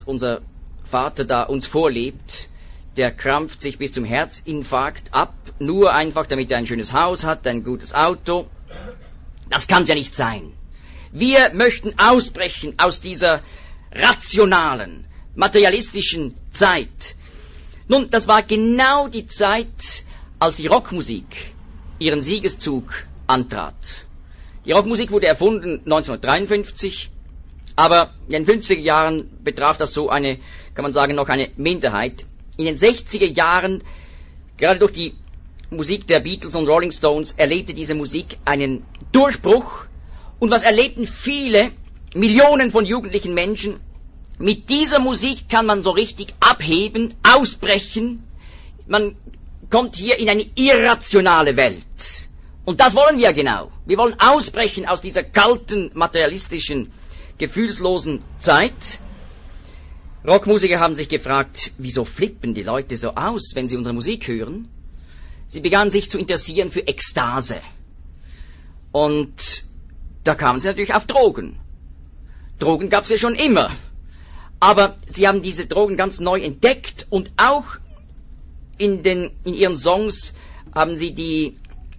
unser Vater da uns vorlebt, der krampft sich bis zum Herzinfarkt ab, nur einfach, damit er ein schönes Haus hat, ein gutes Auto. Das kann's ja nicht sein. Wir möchten ausbrechen aus dieser rationalen, materialistischen Zeit. Nun, das war genau die Zeit, als die Rockmusik ihren Siegeszug antrat. Die Rockmusik wurde erfunden 1953, aber in den 50er Jahren betraf das so eine, kann man sagen, noch eine Minderheit. In den 60er Jahren, gerade durch die Musik der Beatles und Rolling Stones, erlebte diese Musik einen Durchbruch. Und was erlebten viele, Millionen von jugendlichen Menschen? Mit dieser Musik kann man so richtig abheben, ausbrechen. Man kommt hier in eine irrationale Welt. Und das wollen wir genau. Wir wollen ausbrechen aus dieser kalten, materialistischen, gefühlslosen Zeit. Rockmusiker haben sich gefragt, wieso flippen die Leute so aus, wenn sie unsere Musik hören? Sie begannen sich zu interessieren für Ekstase. Und da kamen sie natürlich auf Drogen. Drogen gab es ja schon immer. Aber sie haben diese Drogen ganz neu entdeckt und auch in ihren Songs haben sie die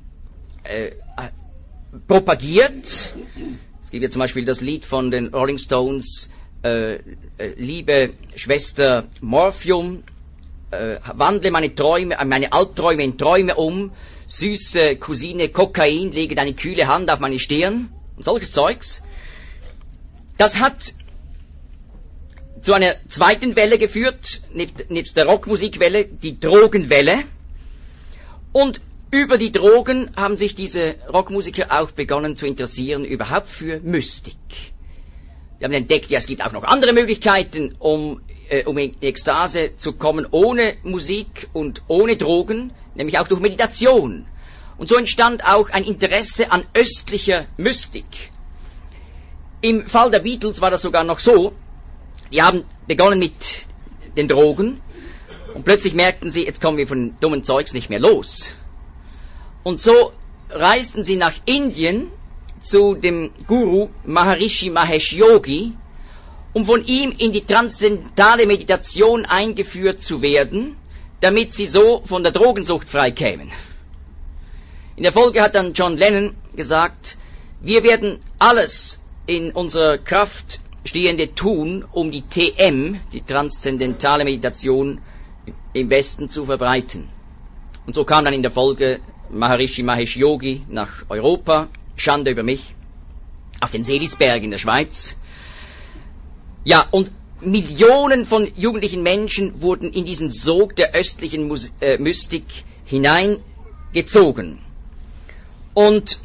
propagiert. Es gibt ja zum Beispiel das Lied von den Rolling Stones, liebe Schwester Morphium, wandle meine Albträume in Träume um, süße Cousine Kokain, lege deine kühle Hand auf meine Stirn und solches Zeugs. Das hat zu einer zweiten Welle geführt, nebst der Rockmusikwelle, die Drogenwelle. Und über die Drogen haben sich diese Rockmusiker auch begonnen zu interessieren, überhaupt für Mystik. Sie haben entdeckt, ja, es gibt auch noch andere Möglichkeiten, um in Ekstase zu kommen, ohne Musik und ohne Drogen, nämlich auch durch Meditation. Und so entstand auch ein Interesse an östlicher Mystik. Im Fall der Beatles war das sogar noch so, die haben begonnen mit den Drogen und plötzlich merkten sie, jetzt kommen wir von dummen Zeugs nicht mehr los. Und so reisten sie nach Indien zu dem Guru Maharishi Mahesh Yogi, um von ihm in die transzendentale Meditation eingeführt zu werden, damit sie so von der Drogensucht freikämen. In der Folge hat dann John Lennon gesagt, wir werden alles in unserer Kraft Stehende tun, um die TM, die transzendentale Meditation, im Westen zu verbreiten. Und so kam dann in der Folge Maharishi Mahesh Yogi nach Europa, Schande über mich, auf den Seelisberg in der Schweiz. Ja, und Millionen von jugendlichen Menschen wurden in diesen Sog der östlichen Mystik hineingezogen. Und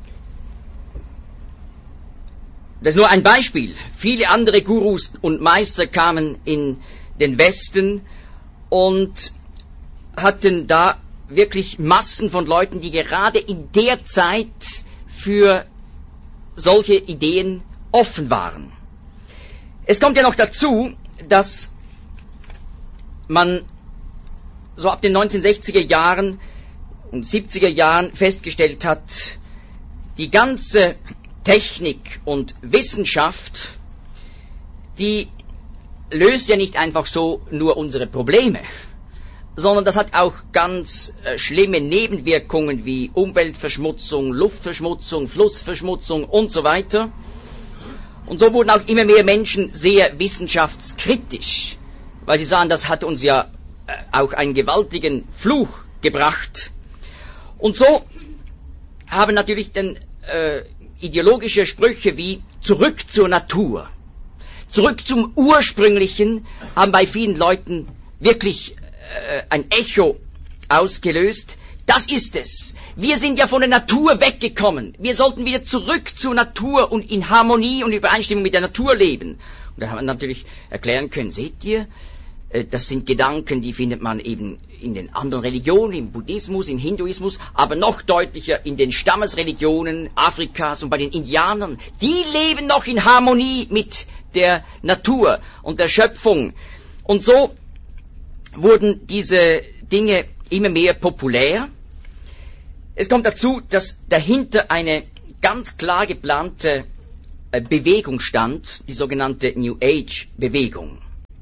das ist nur ein Beispiel. Viele andere Gurus und Meister kamen in den Westen und hatten da wirklich Massen von Leuten, die gerade in der Zeit für solche Ideen offen waren. Es kommt ja noch dazu, dass man so ab den 1960er Jahren und 70er Jahren festgestellt hat, die ganze Technik und Wissenschaft, die löst ja nicht einfach so nur unsere Probleme, sondern das hat auch ganz schlimme Nebenwirkungen wie Umweltverschmutzung, Luftverschmutzung, Flussverschmutzung und so weiter. Und so wurden auch immer mehr Menschen sehr wissenschaftskritisch, weil sie sahen, das hat uns ja auch einen gewaltigen Fluch gebracht. Und so haben natürlich dann ideologische Sprüche wie zurück zur Natur, zurück zum Ursprünglichen, haben bei vielen Leuten wirklich ein Echo ausgelöst. Das ist es. Wir sind ja von der Natur weggekommen. Wir sollten wieder zurück zur Natur und in Harmonie und Übereinstimmung mit der Natur leben. Und da haben wir natürlich erklären können, seht ihr, das sind Gedanken, die findet man eben in den anderen Religionen, im Buddhismus, im Hinduismus, aber noch deutlicher in den Stammesreligionen Afrikas und bei den Indianern. Die leben noch in Harmonie mit der Natur und der Schöpfung. Und so wurden diese Dinge immer mehr populär. Es kommt dazu, dass dahinter eine ganz klar geplante Bewegung stand, die sogenannte New Age Bewegung.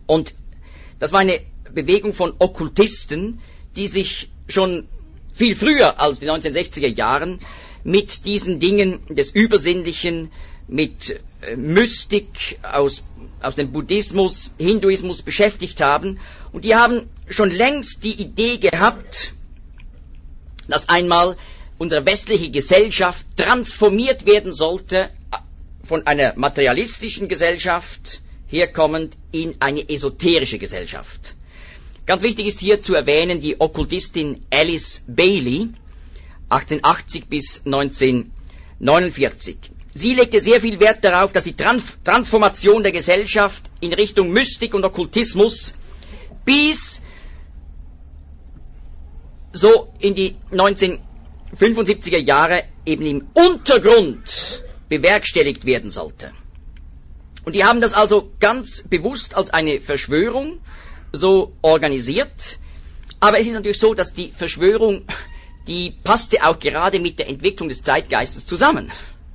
Und das war eine Bewegung von Okkultisten, die sich schon viel früher als die 1960er Jahren mit diesen Dingen des Übersinnlichen, mit Mystik aus dem Buddhismus, Hinduismus beschäftigt haben. Und die haben schon längst die Idee gehabt, dass einmal unsere westliche Gesellschaft transformiert werden sollte von einer materialistischen Gesellschaft herkommend in eine esoterische Gesellschaft. Ganz wichtig ist hier zu erwähnen die Okkultistin Alice Bailey, 1880 bis 1949. Sie legte sehr viel Wert darauf, dass die Transformation der Gesellschaft in Richtung Mystik und Okkultismus bis so in die 1975er Jahre eben im Untergrund bewerkstelligt werden sollte. Und die haben das also ganz bewusst als eine Verschwörung so organisiert. Aber es ist natürlich so, dass die Verschwörung, die passte auch gerade mit der Entwicklung des Zeitgeistes zusammen.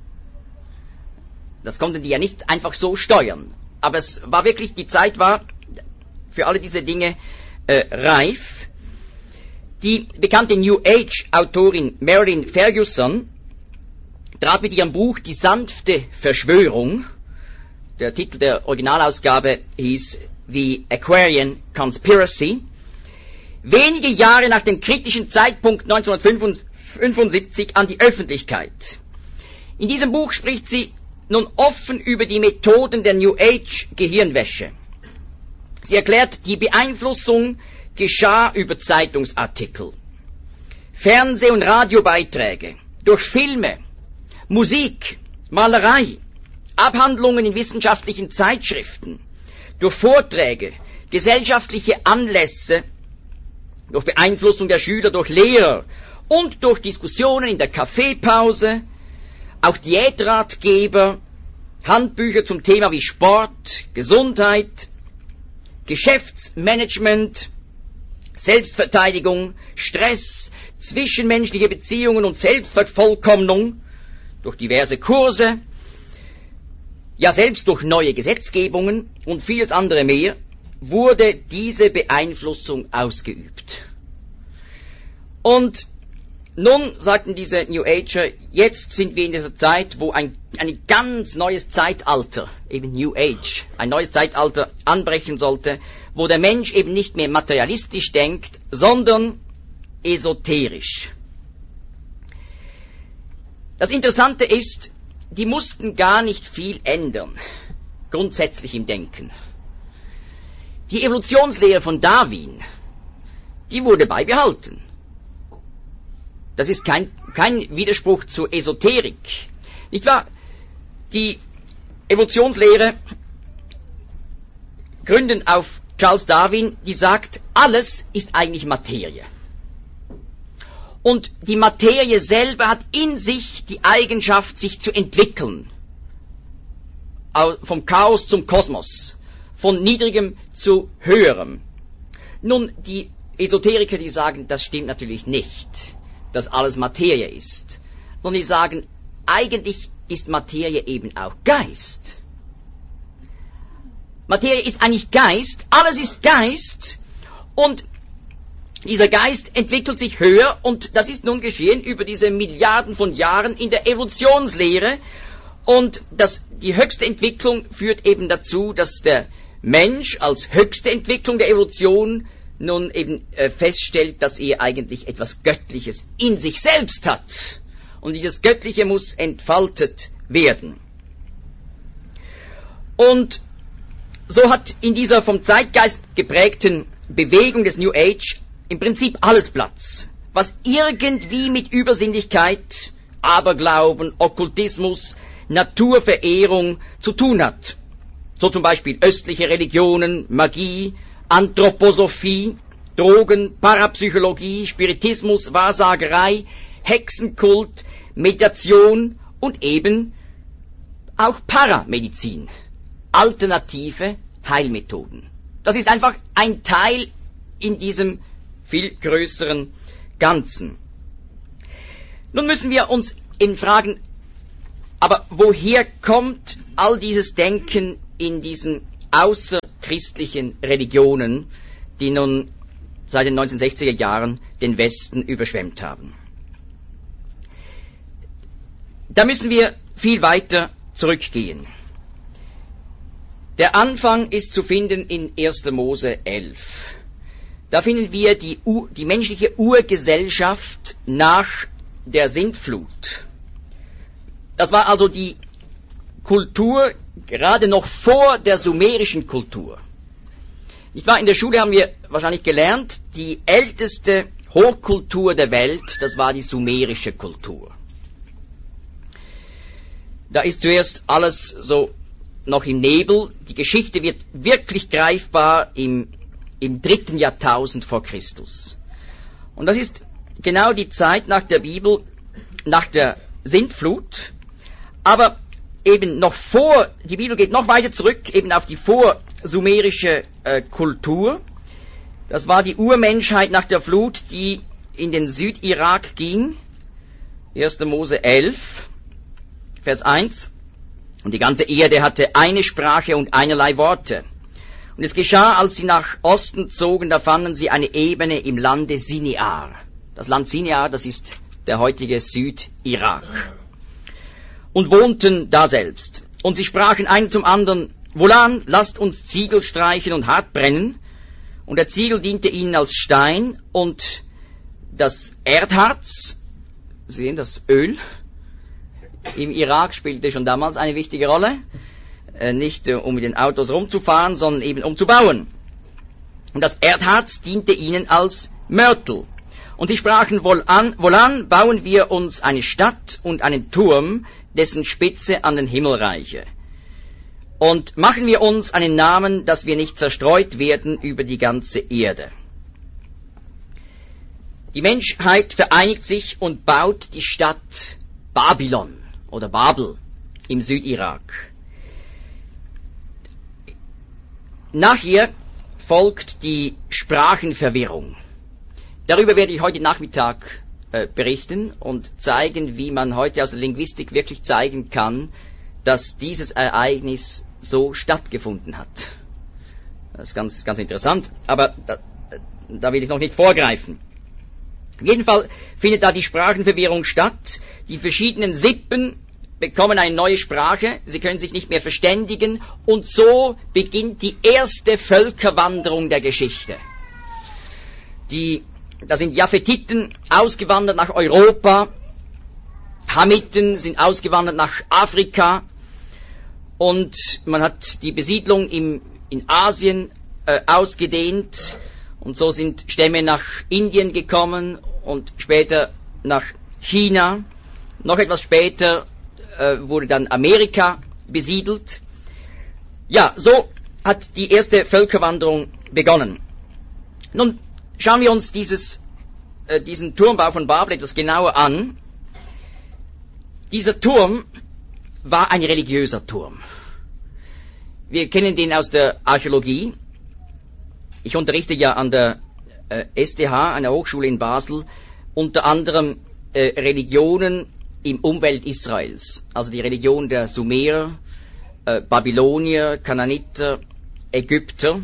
Das konnten die ja nicht einfach so steuern. Aber es war wirklich, die Zeit war für alle diese Dinge reif. Die bekannte New Age-Autorin Marilyn Ferguson trat mit ihrem Buch Die sanfte Verschwörung, der Titel der Originalausgabe hieß The Aquarian Conspiracy, wenige Jahre nach dem kritischen Zeitpunkt 1975 an die Öffentlichkeit. In diesem Buch spricht sie nun offen über die Methoden der New Age Gehirnwäsche. Sie erklärt, die Beeinflussung geschah über Zeitungsartikel, Fernseh- und Radiobeiträge, durch Filme, Musik, Malerei, Abhandlungen in wissenschaftlichen Zeitschriften, durch Vorträge, gesellschaftliche Anlässe, durch Beeinflussung der Schüler durch Lehrer und durch Diskussionen in der Kaffeepause, auch Diätratgeber, Handbücher zum Thema wie Sport, Gesundheit, Geschäftsmanagement, Selbstverteidigung, Stress, zwischenmenschliche Beziehungen und Selbstvervollkommnung, durch diverse Kurse, ja selbst durch neue Gesetzgebungen und vieles andere mehr, wurde diese Beeinflussung ausgeübt. Und nun, sagten diese New Ager, jetzt sind wir in dieser Zeit, wo ein ganz neues Zeitalter, eben New Age, ein neues Zeitalter anbrechen sollte, wo der Mensch eben nicht mehr materialistisch denkt, sondern esoterisch. Das Interessante ist, die mussten gar nicht viel ändern, grundsätzlich im Denken. Die Evolutionslehre von Darwin, die wurde beibehalten. Das ist kein Widerspruch zur Esoterik. Nicht wahr? Die Evolutionslehre gründend auf Charles Darwin, die sagt, alles ist eigentlich Materie. Und die Materie selber hat in sich die Eigenschaft, sich zu entwickeln. Vom Chaos zum Kosmos. Von niedrigem zu höherem. Nun, die Esoteriker, die sagen, das stimmt natürlich nicht, dass alles Materie ist. Sondern die sagen, eigentlich ist Materie eben auch Geist. Materie ist eigentlich Geist, alles ist Geist und dieser Geist entwickelt sich höher und das ist nun geschehen über diese Milliarden von Jahren in der Evolutionslehre und die höchste Entwicklung führt eben dazu, dass der Mensch als höchste Entwicklung der Evolution nun eben feststellt, dass er eigentlich etwas Göttliches in sich selbst hat. Und dieses Göttliche muss entfaltet werden. Und so hat in dieser vom Zeitgeist geprägten Bewegung des New Age im Prinzip alles Platz, was irgendwie mit Übersinnlichkeit, Aberglauben, Okkultismus, Naturverehrung zu tun hat. So zum Beispiel östliche Religionen, Magie, Anthroposophie, Drogen, Parapsychologie, Spiritismus, Wahrsagerei, Hexenkult, Meditation und eben auch Paramedizin, alternative Heilmethoden. Das ist einfach ein Teil in diesem viel größeren Ganzen. Nun müssen wir uns eben fragen, aber woher kommt all dieses Denken in diesen christlichen Religionen, die nun seit den 1960er Jahren den Westen überschwemmt haben. Da müssen wir viel weiter zurückgehen. Der Anfang ist zu finden in 1. Mose 11. Da finden wir die menschliche Urgesellschaft nach der Sintflut. Das war also die Kultur gerade noch vor der sumerischen Kultur. Ich war in der Schule, haben wir wahrscheinlich gelernt, die älteste Hochkultur der Welt, das war die sumerische Kultur. Da ist zuerst alles so noch im Nebel. Die Geschichte wird wirklich greifbar im 3. Jahrtausend vor Christus. Und das ist genau die Zeit nach der Bibel, nach der Sintflut, aber eben noch vor, die Bibel geht noch weiter zurück, eben auf die vorsumerische Kultur. Das war die Urmenschheit nach der Flut, die in den Südirak ging. 1. Mose 11, Vers 1. Und die ganze Erde hatte eine Sprache und einerlei Worte. Und es geschah, als sie nach Osten zogen, da fanden sie eine Ebene im Lande Sinear. Das Land Sinear, das ist der heutige Südirak. Und wohnten da selbst. Und sie sprachen einen zum anderen: Wohlan, lasst uns Ziegel streichen und hart brennen. Und der Ziegel diente ihnen als Stein und das Erdharz, Sie sehen das Öl, im Irak spielte schon damals eine wichtige Rolle. Nicht um mit den Autos rumzufahren, sondern eben um zu bauen. Und das Erdharz diente ihnen als Mörtel. Und sie sprachen: Wohlan, bauen wir uns eine Stadt und einen Turm, dessen Spitze an den Himmel reiche. Und machen wir uns einen Namen, dass wir nicht zerstreut werden über die ganze Erde. Die Menschheit vereinigt sich und baut die Stadt Babylon oder Babel im Südirak. Nachher folgt die Sprachenverwirrung. Darüber werde ich heute Nachmittag berichten und zeigen, wie man heute aus der Linguistik wirklich zeigen kann, dass dieses Ereignis so stattgefunden hat. Das ist ganz, ganz interessant, aber da will ich noch nicht vorgreifen. Auf jeden Fall findet da die Sprachenverwirrung statt. Die verschiedenen Sippen bekommen eine neue Sprache, sie können sich nicht mehr verständigen und so beginnt die erste Völkerwanderung der Geschichte. Da sind Japhetiten ausgewandert nach Europa, Hamiten sind ausgewandert nach Afrika und man hat die Besiedlung in Asien ausgedehnt und so sind Stämme nach Indien gekommen und später nach China. Noch etwas später wurde dann Amerika besiedelt. Ja, so hat die erste Völkerwanderung begonnen. Nun schauen wir uns diesen Turmbau von Babel etwas genauer an. Dieser Turm war ein religiöser Turm. Wir kennen den aus der Archäologie. Ich unterrichte ja an der STH, einer Hochschule in Basel, unter anderem Religionen im Umfeld Israels. Also die Religion der Sumerer, Babylonier, Kanaaniter, Ägypter.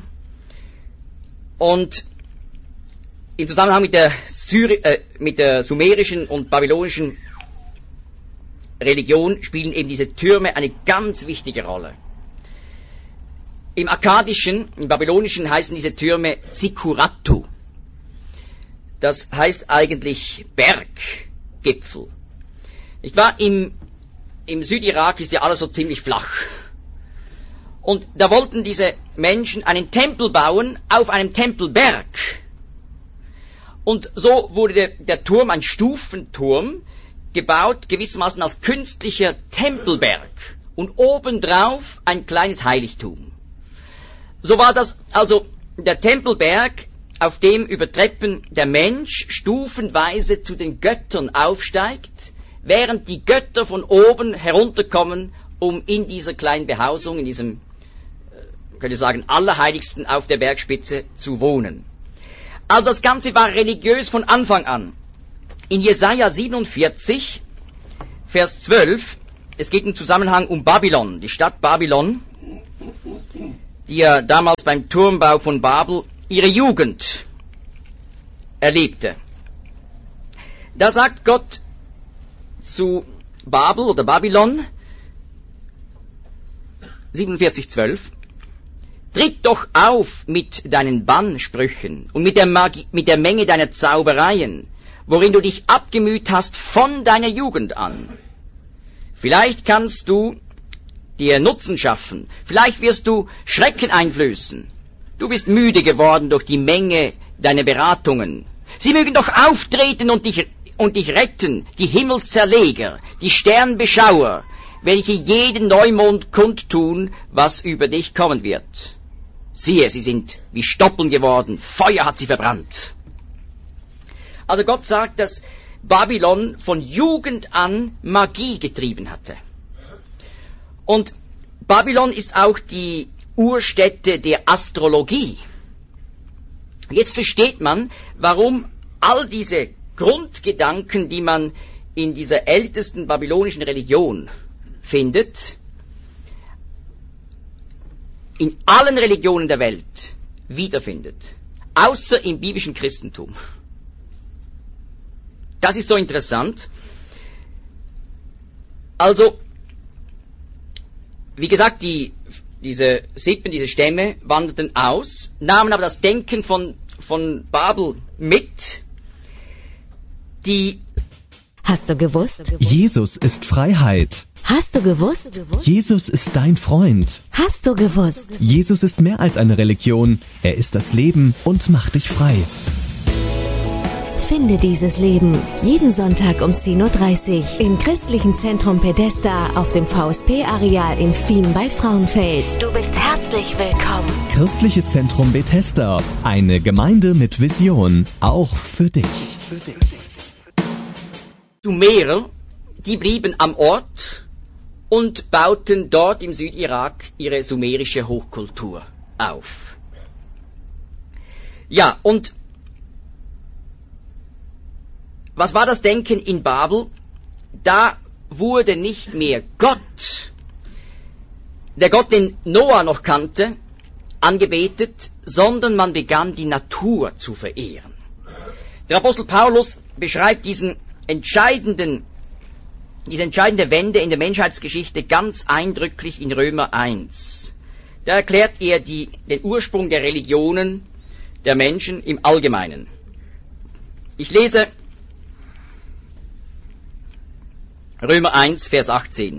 Und im Zusammenhang mit der sumerischen und babylonischen Religion spielen eben diese Türme eine ganz wichtige Rolle. Im Akkadischen, im Babylonischen heißen diese Türme Zikuratu. Das heißt eigentlich Berggipfel. Ich war im Südirak, ist ja alles so ziemlich flach. Und da wollten diese Menschen einen Tempel bauen auf einem Tempelberg. Und so wurde der Turm, ein Stufenturm, gebaut, gewissermaßen als künstlicher Tempelberg. Und obendrauf ein kleines Heiligtum. So war das also der Tempelberg, auf dem über Treppen der Mensch stufenweise zu den Göttern aufsteigt, während die Götter von oben herunterkommen, um in dieser kleinen Behausung, in diesem, könnte ich sagen, Allerheiligsten auf der Bergspitze zu wohnen. Also das Ganze war religiös von Anfang an. In Jesaja 47, Vers 12, es geht im Zusammenhang um Babylon, die Stadt Babylon. die ja damals beim Turmbau von Babel ihre Jugend erlebte. Da sagt Gott zu Babel oder Babylon, 47,12, tritt doch auf mit deinen Bannsprüchen und mit der Menge deiner Zaubereien, worin du dich abgemüht hast von deiner Jugend an. Vielleicht kannst du dir Nutzen schaffen, vielleicht wirst du Schrecken einflößen. Du bist müde geworden durch die Menge deiner Beratungen. Sie mögen doch auftreten und dich retten, die Himmelszerleger, die Sternbeschauer, welche jeden Neumond kundtun, was über dich kommen wird. Siehe, sie sind wie Stoppeln geworden, Feuer hat sie verbrannt. Also Gott sagt, dass Babylon von Jugend an Magie getrieben hatte. Und Babylon ist auch die Urstätte der Astrologie. Jetzt versteht man, warum all diese Grundgedanken, die man in dieser ältesten babylonischen Religion findet, in allen Religionen der Welt wiederfindet, außer im biblischen Christentum. Das ist so interessant. Also, wie gesagt, diese Sippen, diese Stämme wanderten aus, nahmen aber das Denken von Babel mit. Hast du gewusst? Jesus ist Freiheit. Hast du gewusst? Jesus ist dein Freund. Hast du gewusst? Jesus ist mehr als eine Religion. Er ist das Leben und macht dich frei. Finde dieses Leben jeden Sonntag um 10.30 Uhr im Christlichen Zentrum Bethesda auf dem VSP-Areal in Fien bei Frauenfeld. Du bist herzlich willkommen. Christliches Zentrum Bethesda. Eine Gemeinde mit Vision. Auch für dich. Sumerer, die blieben am Ort und bauten dort im Südirak ihre sumerische Hochkultur auf. Ja, und was war das Denken in Babel? Da wurde nicht mehr Gott, der Gott, den Noah noch kannte, angebetet, sondern man begann die Natur zu verehren. Der Apostel Paulus beschreibt diese entscheidende Wende in der Menschheitsgeschichte ganz eindrücklich in Römer 1. Da erklärt er den Ursprung der Religionen der Menschen im Allgemeinen. Ich lese Römer 1, Vers 18.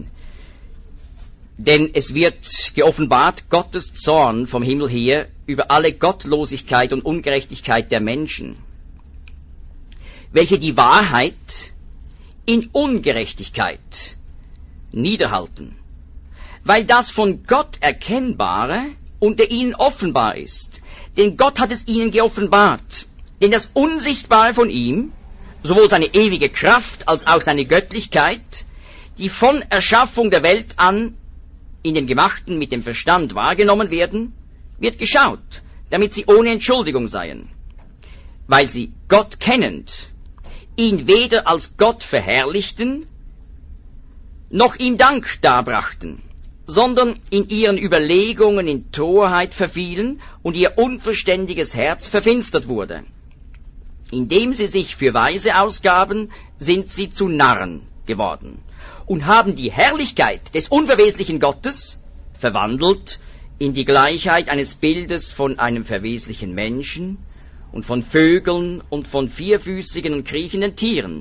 Denn es wird geoffenbart Gottes Zorn vom Himmel her über alle Gottlosigkeit und Ungerechtigkeit der Menschen, welche die Wahrheit in Ungerechtigkeit niederhalten, weil das von Gott Erkennbare unter ihnen offenbar ist. Denn Gott hat es ihnen geoffenbart. Denn das Unsichtbare von ihm, sowohl seine ewige Kraft als auch seine Göttlichkeit, die von Erschaffung der Welt an in dem Gemachten mit dem Verstand wahrgenommen werden, wird geschaut, damit sie ohne Entschuldigung seien, weil sie Gott kennend ihn weder als Gott verherrlichten, noch ihm Dank darbrachten, sondern in ihren Überlegungen in Torheit verfielen und ihr unverständiges Herz verfinstert wurde. Indem sie sich für Weise ausgaben, sind sie zu Narren geworden und haben die Herrlichkeit des unverweslichen Gottes verwandelt in die Gleichheit eines Bildes von einem verweslichen Menschen und von Vögeln und von vierfüßigen und kriechenden Tieren.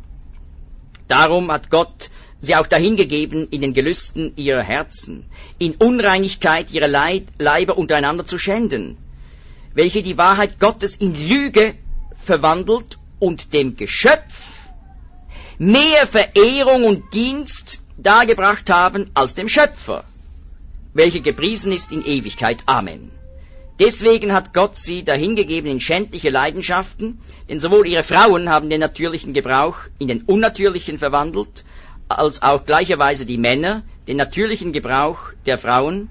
Darum hat Gott sie auch dahingegeben in den Gelüsten ihrer Herzen, in Unreinigkeit ihrer Leiber untereinander zu schänden, welche die Wahrheit Gottes in Lüge verwandelt und dem Geschöpf mehr Verehrung und Dienst dargebracht haben als dem Schöpfer, welcher gepriesen ist in Ewigkeit. Amen. Deswegen hat Gott sie dahingegeben in schändliche Leidenschaften, denn sowohl ihre Frauen haben den natürlichen Gebrauch in den unnatürlichen verwandelt, als auch gleicherweise die Männer den natürlichen Gebrauch der Frauen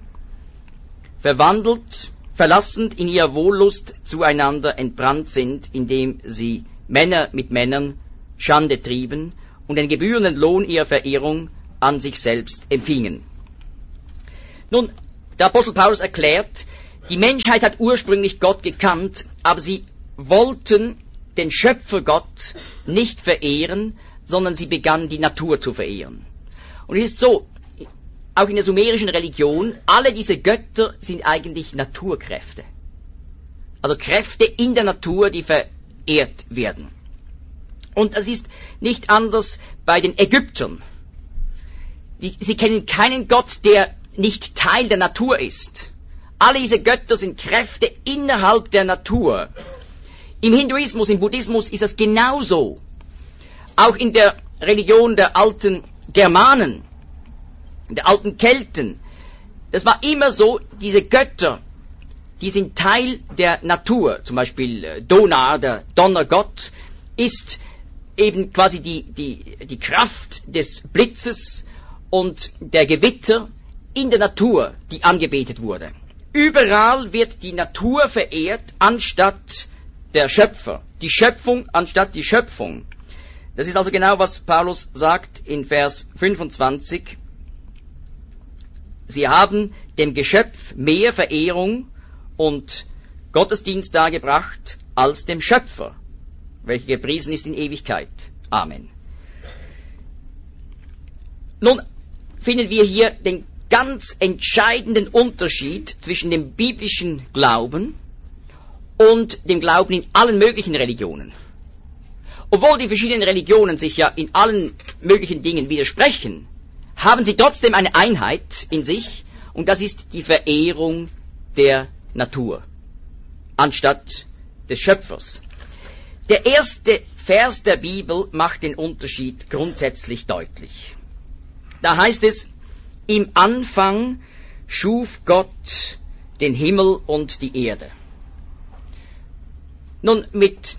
verwandelt, verlassend in ihrer Wohllust zueinander entbrannt sind, indem sie Männer mit Männern Schande trieben und den gebührenden Lohn ihrer Verehrung an sich selbst empfingen. Nun, Der Apostel Paulus erklärt, die Menschheit hat ursprünglich Gott gekannt, aber sie wollten den Schöpfergott nicht verehren, sondern sie begannen die Natur zu verehren. Und es ist so, auch in der sumerischen Religion, alle diese Götter sind eigentlich Naturkräfte. Also Kräfte in der Natur, die verehrt werden. Und es ist nicht anders bei den Ägyptern. Sie kennen keinen Gott, der nicht Teil der Natur ist. Alle diese Götter sind Kräfte innerhalb der Natur. Im Hinduismus, im Buddhismus ist das genauso. Auch in der Religion der alten Germanen, der alten Kelten. Das war immer so, diese Götter, die sind Teil der Natur. Zum Beispiel Donar, der Donnergott, ist eben quasi die Kraft des Blitzes und der Gewitter in der Natur, die angebetet wurde. Überall wird die Natur verehrt, anstatt der Schöpfer. Die Schöpfung anstatt die Schöpfung. Das ist also genau, was Paulus sagt in Vers 25. Sie haben dem Geschöpf mehr Verehrung und Gottesdienst dargebracht als dem Schöpfer, welcher gepriesen ist in Ewigkeit. Amen. Nun finden wir hier den ganz entscheidenden Unterschied zwischen dem biblischen Glauben und dem Glauben in allen möglichen Religionen. Obwohl die verschiedenen Religionen sich ja in allen möglichen Dingen widersprechen, haben sie trotzdem eine Einheit in sich, und das ist die Verehrung der Natur, anstatt des Schöpfers. Der erste Vers der Bibel macht den Unterschied grundsätzlich deutlich. Da heißt es, im Anfang schuf Gott den Himmel und die Erde. Nun, mit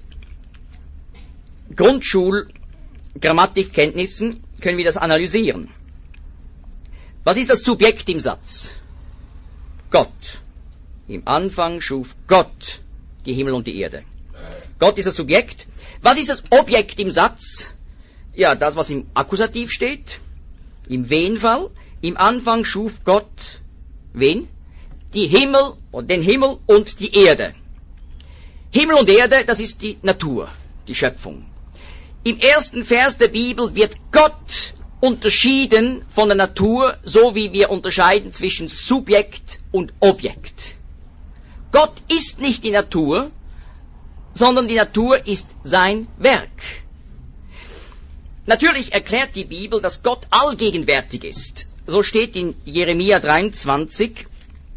Grundschul-Grammatikkenntnissen können wir das analysieren. Was ist das Subjekt im Satz? Gott. Im Anfang schuf Gott die Himmel und die Erde. Gott ist das Subjekt. Was ist das Objekt im Satz? Ja, das, was im Akkusativ steht. Im Wen-Fall. Im Anfang schuf Gott, wen? Den Himmel und die Erde. Himmel und Erde, das ist die Natur, die Schöpfung. Im ersten Vers der Bibel wird Gott unterschieden von der Natur, so wie wir unterscheiden zwischen Subjekt und Objekt. Gott ist nicht die Natur, sondern die Natur ist sein Werk. Natürlich erklärt die Bibel, dass Gott allgegenwärtig ist. So steht in Jeremia 23,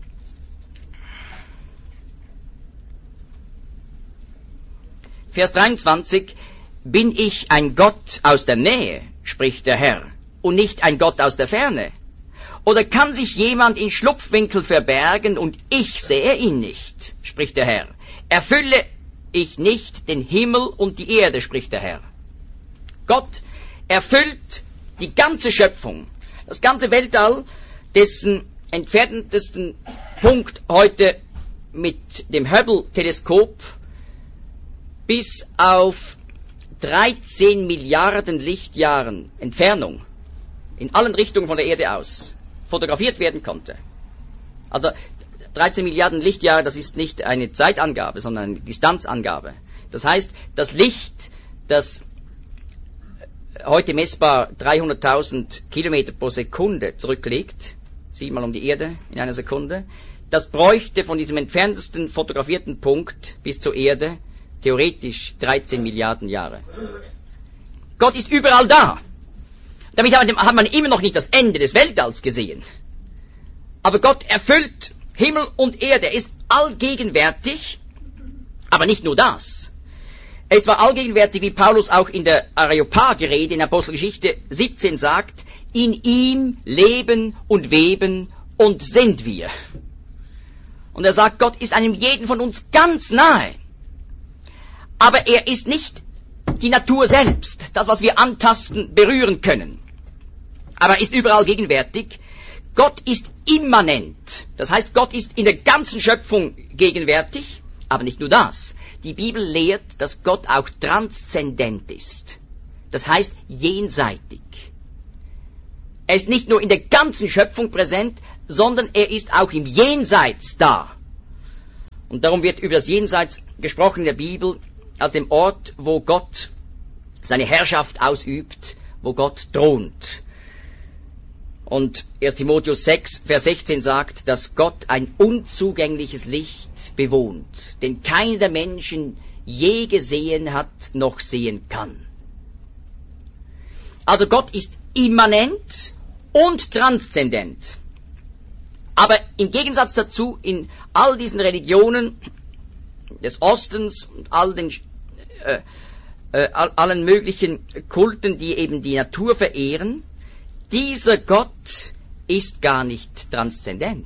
Vers 23, bin ich ein Gott aus der Nähe, spricht der Herr, und nicht ein Gott aus der Ferne? Oder kann sich jemand in Schlupfwinkel verbergen und ich sehe ihn nicht, spricht der Herr? Erfülle ich nicht den Himmel und die Erde, spricht der Herr. Gott erfüllt die ganze Schöpfung, das ganze Weltall, dessen entferntesten Punkt heute mit dem Hubble-Teleskop bis auf 13 Milliarden Lichtjahren Entfernung in allen Richtungen von der Erde aus fotografiert werden konnte. Also 13 Milliarden Lichtjahre, das ist nicht eine Zeitangabe, sondern eine Distanzangabe. Das heißt, das Licht, das heute messbar 300.000 Kilometer pro Sekunde zurücklegt, 7-mal um die Erde in einer Sekunde, das bräuchte von diesem entferntesten fotografierten Punkt bis zur Erde theoretisch 13 Milliarden Jahre. Gott ist überall da. Damit hat man immer noch nicht das Ende des Weltalls gesehen. Aber Gott erfüllt Himmel und Erde, er ist allgegenwärtig, aber nicht nur das. Er ist zwar allgegenwärtig, wie Paulus auch in der Areopag-Rede in Apostelgeschichte 17 sagt, in ihm leben und weben und sind wir. Und er sagt, Gott ist einem jeden von uns ganz nahe. Aber er ist nicht die Natur selbst, das, was wir antasten, berühren können. Aber er ist überall gegenwärtig. Gott ist immanent. Das heißt, Gott ist in der ganzen Schöpfung gegenwärtig, aber nicht nur das. Die Bibel lehrt, dass Gott auch transzendent ist. Das heißt, jenseitig. Er ist nicht nur in der ganzen Schöpfung präsent, sondern er ist auch im Jenseits da. Und darum wird über das Jenseits gesprochen in der Bibel als dem Ort, wo Gott seine Herrschaft ausübt, wo Gott thront. Und 1. Timotheus 6, Vers 16 sagt, dass Gott ein unzugängliches Licht bewohnt, den keiner der Menschen je gesehen hat, noch sehen kann. Also Gott ist immanent und transzendent. Aber im Gegensatz dazu, in all diesen Religionen des Ostens und allen möglichen Kulten, die eben die Natur verehren, dieser Gott ist gar nicht transzendent,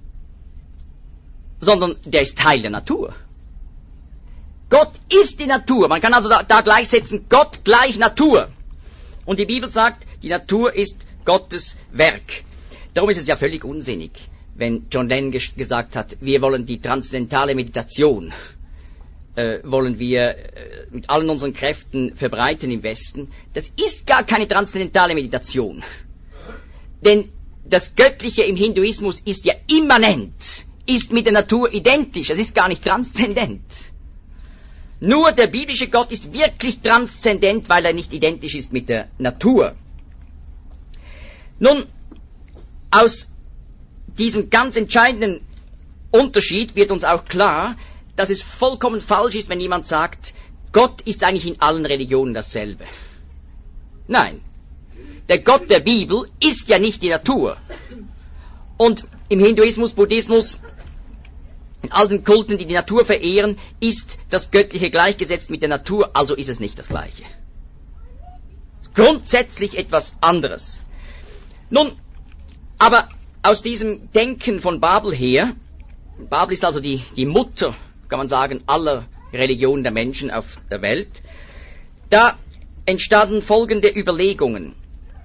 sondern der ist Teil der Natur. Gott ist die Natur. Man kann also da gleichsetzen, Gott gleich Natur. Und die Bibel sagt, die Natur ist Gottes Werk. Darum ist es ja völlig unsinnig, wenn John Lennon gesagt hat, wir wollen die transzendentale Meditation, wollen wir mit allen unseren Kräften verbreiten im Westen. Das ist gar keine transzendentale Meditation. Denn das Göttliche im Hinduismus ist ja immanent, ist mit der Natur identisch, es ist gar nicht transzendent. Nur der biblische Gott ist wirklich transzendent, weil er nicht identisch ist mit der Natur. Nun, aus diesem ganz entscheidenden Unterschied wird uns auch klar, dass es vollkommen falsch ist, wenn jemand sagt, Gott ist eigentlich in allen Religionen dasselbe. Nein, der Gott der Bibel ist ja nicht die Natur. Und im Hinduismus, Buddhismus, in all den Kulten, die die Natur verehren, ist das Göttliche gleichgesetzt mit der Natur, also ist es nicht das Gleiche. Grundsätzlich etwas anderes. Nun, aber aus diesem Denken von Babel her, Babel ist also die Mutter, kann man sagen, aller Religionen der Menschen auf der Welt, da entstanden folgende Überlegungen.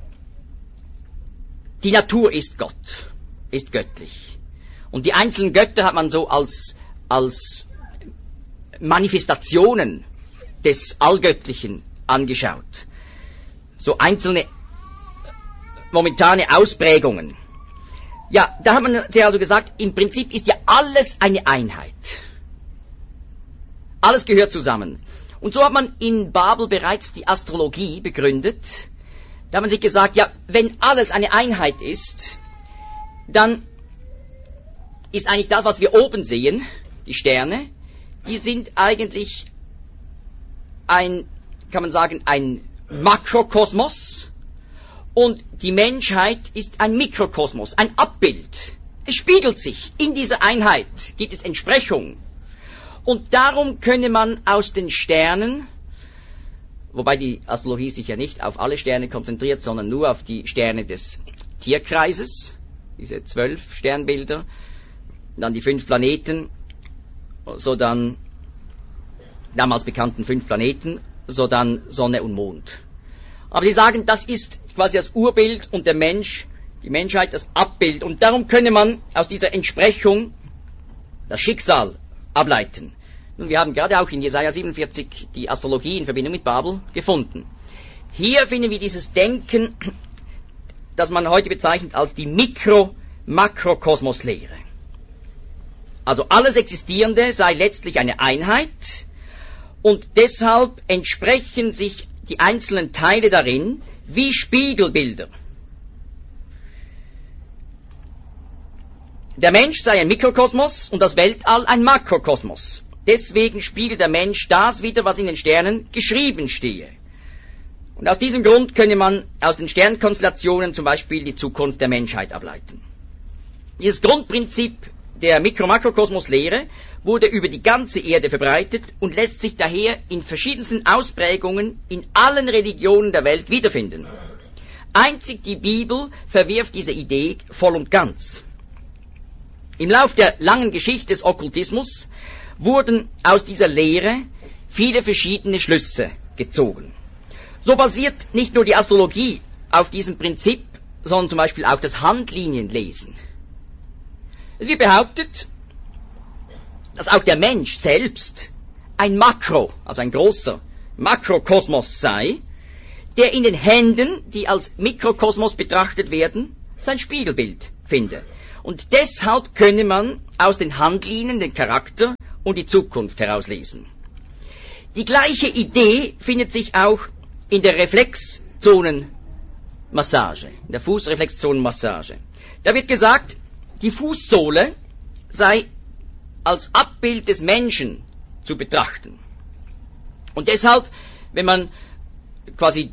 Die Natur ist Gott, ist göttlich. Und die einzelnen Götter hat man so als Manifestationen des Allgöttlichen angeschaut. So einzelne momentane Ausprägungen. Ja, da hat man also gesagt, im Prinzip ist ja alles eine Einheit. Alles gehört zusammen. Und so hat man in Babel bereits die Astrologie begründet. Da hat man sich gesagt, ja, wenn alles eine Einheit ist, dann ist eigentlich das, was wir oben sehen, die Sterne, die sind eigentlich kann man sagen, ein Makrokosmos und die Menschheit ist ein Mikrokosmos, ein Abbild. Es spiegelt sich in dieser Einheit, gibt es Entsprechung. Und darum könne man aus den Sternen, wobei die Astrologie sich ja nicht auf alle Sterne konzentriert, sondern nur auf die Sterne des Tierkreises, diese 12 Sternbilder, dann die 5 Planeten, so dann damals bekannten 5 Planeten, so dann Sonne und Mond. Aber sie sagen, das ist quasi das Urbild und der Mensch, die Menschheit, das Abbild. Und darum könne man aus dieser Entsprechung das Schicksal ableiten. Nun, wir haben gerade auch in Jesaja 47 die Astrologie in Verbindung mit Babel gefunden. Hier finden wir dieses Denken, das man heute bezeichnet als die Makrokosmoslehre. Also alles Existierende sei letztlich eine Einheit und deshalb entsprechen sich die einzelnen Teile darin wie Spiegelbilder. Der Mensch sei ein Mikrokosmos und das Weltall ein Makrokosmos. Deswegen spiegelt der Mensch das wider, was in den Sternen geschrieben stehe. Und aus diesem Grund könne man aus den Sternkonstellationen zum Beispiel die Zukunft der Menschheit ableiten. Dieses Grundprinzip der Mikro-Makrokosmos-Lehre wurde über die ganze Erde verbreitet und lässt sich daher in verschiedensten Ausprägungen in allen Religionen der Welt wiederfinden. Einzig die Bibel verwirft diese Idee voll und ganz. Im Lauf der langen Geschichte des Okkultismus wurden aus dieser Lehre viele verschiedene Schlüsse gezogen. So basiert nicht nur die Astrologie auf diesem Prinzip, sondern zum Beispiel auch das Handlinienlesen. Es wird behauptet, dass auch der Mensch selbst ein also ein großer Makrokosmos sei, der in den Händen, die als Mikrokosmos betrachtet werden, sein Spiegelbild finde. Und deshalb könne man aus den Handlinien den Charakter und die Zukunft herauslesen. Die gleiche Idee findet sich auch in der Reflexzonenmassage, in der Fußreflexzonenmassage. Da wird gesagt, die Fußsohle sei als Abbild des Menschen zu betrachten. Und deshalb, wenn man quasi